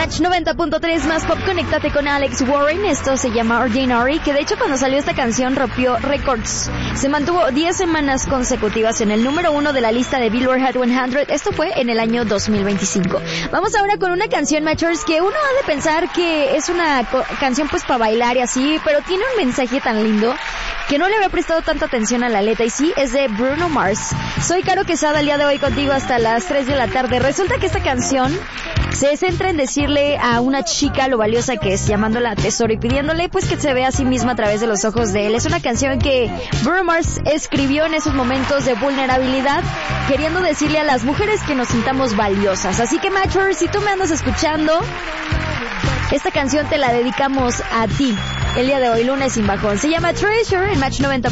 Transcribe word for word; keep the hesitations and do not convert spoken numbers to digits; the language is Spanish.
Match noventa punto tres más pop, conéctate con Alex Warren. Esto se llama Ordinary, que de hecho cuando salió esta canción rompió récords. Se mantuvo diez semanas consecutivas en el número uno de la lista de Billboard Hot cien. Esto fue en el año dos mil veinticinco. Vamos ahora con una canción, Matchers, que uno ha de pensar que es una co- canción pues para bailar y así, pero tiene un mensaje tan lindo que no le había prestado tanta atención a la letra, y sí, es de Bruno Mars. Soy Caro Quesada, el día de hoy contigo hasta las tres de la tarde. Resulta que esta canción se centra en decirle a una chica lo valiosa que es, llamándola tesoro y pidiéndole pues que se vea a sí misma a través de los ojos de él. Es una canción que Bruno Mars escribió en esos momentos de vulnerabilidad, queriendo decirle a las mujeres que nos sintamos valiosas. Así que, Matcher, si tú me andas escuchando, esta canción te la dedicamos a ti el día de hoy, lunes sin bajón. Se llama Treasure en Match noventa.